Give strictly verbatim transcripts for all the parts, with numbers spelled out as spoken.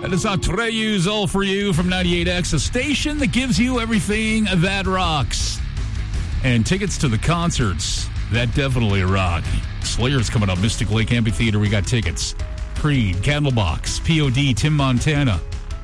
That is Atreyu's All For You from ninety-eight X, a station that gives you everything that rocks. And tickets to the concerts that definitely rock. Slayer's coming up, Mystic Lake Amphitheater, we got tickets. Creed, Candlebox, P O D, Tim Montana.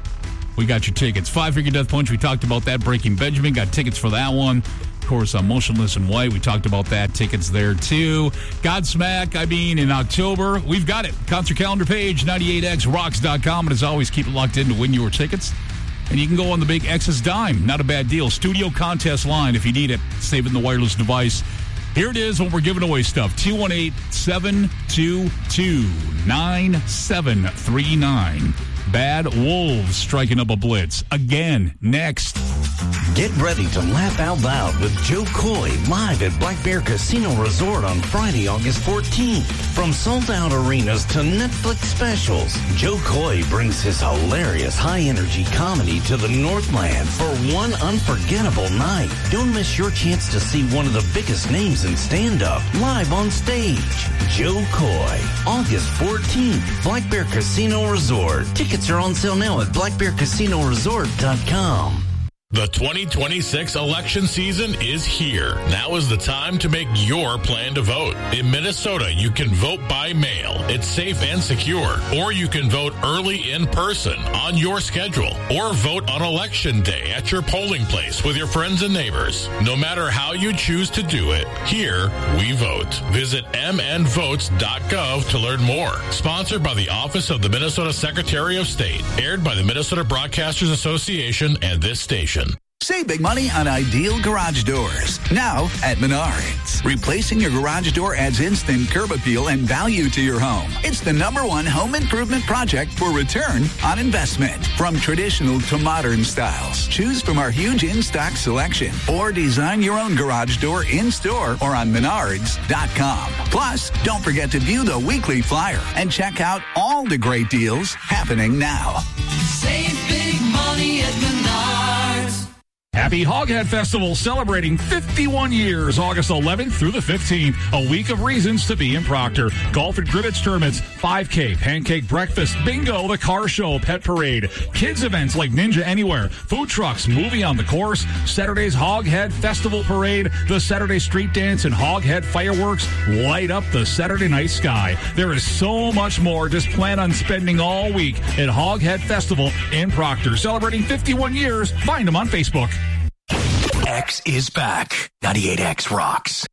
We got your tickets. Five Finger Death Punch, we talked about that. Breaking Benjamin, got tickets for that one. Of course, on Motionless in White, we talked about that. Tickets there, too. Godsmack, I mean, in October, we've got it. Concert calendar page, ninety-eight x rocks dot com. And as always, keep it locked in to win your tickets. And you can go on the big X's dime. Not a bad deal. Studio contest line if you need it. Saving the wireless device. Here it is when we're giving away stuff. two one eight, seven two two, nine seven three nine. Bad Wolves striking up a blitz. Again, next. Get ready to laugh out loud with Joe Coy live at Black Bear Casino Resort on Friday, August fourteenth. From sold-out arenas to Netflix specials, Joe Coy brings his hilarious high-energy comedy to the Northland for one unforgettable night. Don't miss your chance to see one of the biggest names in stand-up live on stage. Joe Coy, August fourteenth, Black Bear Casino Resort. Tickets are on sale now at black bear casino resort dot com. The twenty twenty-six election season is here. Now is the time to make your plan to vote. In Minnesota, you can vote by mail. It's safe and secure. Or you can vote early in person on your schedule. Or vote on election day at your polling place with your friends and neighbors. No matter how you choose to do it, here we vote. Visit m n votes dot gov to learn more. Sponsored by the Office of the Minnesota Secretary of State. Aired by the Minnesota Broadcasters Association and this station. Save big money on Ideal Garage Doors. Now at Menards. Replacing your garage door adds instant curb appeal and value to your home. It's the number one home improvement project for return on investment. From traditional to modern styles. Choose from our huge in-stock selection or design your own garage door in-store or on menards dot com. Plus, don't forget to view the weekly flyer and check out all the great deals happening now. Save big money at Menards. Happy Hoghead Festival celebrating fifty-one years, August eleventh through the fifteenth. A week of reasons to be in Proctor. Golf and cribbage tournaments, five K, pancake breakfast, bingo, the car show, pet parade, kids events like Ninja Anywhere, food trucks, movie on the course, Saturday's Hoghead Festival parade, the Saturday street dance, and Hoghead fireworks light up the Saturday night sky. There is so much more. Just plan on spending all week at Hoghead Festival in Proctor. Celebrating fifty-one years. Find them on Facebook. X is back. ninety-eight X rocks.